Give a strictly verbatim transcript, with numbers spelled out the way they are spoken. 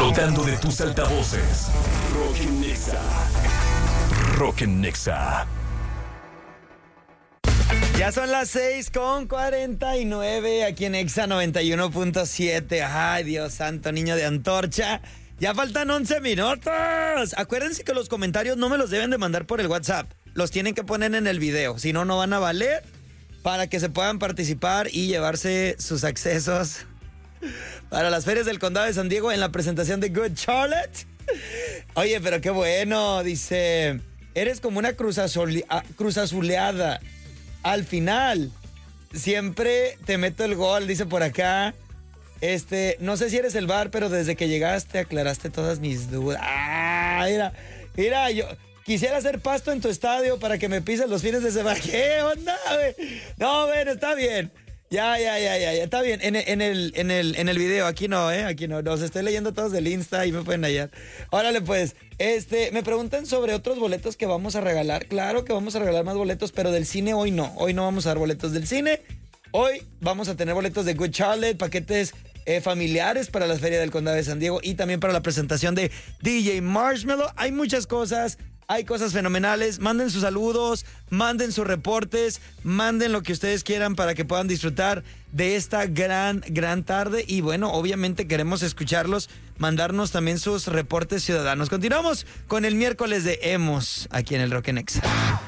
Explotando de tus altavoces. Rock en Nexa. Rock en Nexa. Ya son las seis con cuarenta y nueve aquí en Exa noventa y uno punto siete. Ay, Dios santo, niño de antorcha. Ya faltan once minutos. Acuérdense que los comentarios no me los deben de mandar por el WhatsApp. Los tienen que poner en el video. Si no, no van a valer para que se puedan participar y llevarse sus accesos para las ferias del Condado de San Diego en la presentación de Good Charlotte. Oye, pero qué bueno. Dice, eres como una cruz, azul, cruz azuleada. Al final, siempre te meto el gol, dice por acá. Este, no sé si eres el bar, pero desde que llegaste aclaraste todas mis dudas. Ah, mira, mira, yo quisiera hacer pasto en tu estadio para que me pises los fines de semana. ¿Qué onda, güey? No, bueno, está bien. Ya, ya, ya, ya, ya, está bien. En, en, el, en, el, en el video, aquí no, ¿eh? Aquí no. Los estoy leyendo todos del Insta y me pueden hallar. Órale, pues, este, me preguntan sobre otros boletos que vamos a regalar. Claro que vamos a regalar más boletos, pero del cine hoy no. Hoy no vamos a dar boletos del cine. Hoy vamos a tener boletos de Good Charlotte, paquetes eh, familiares para la Feria del Condado de San Diego y también para la presentación de D J Marshmello. Hay muchas cosas. Hay cosas fenomenales. Manden sus saludos, manden sus reportes, manden lo que ustedes quieran para que puedan disfrutar de esta gran, gran tarde. Y bueno, obviamente queremos escucharlos, mandarnos también sus reportes ciudadanos. Continuamos con el miércoles de Emos aquí en el Rock en Exa.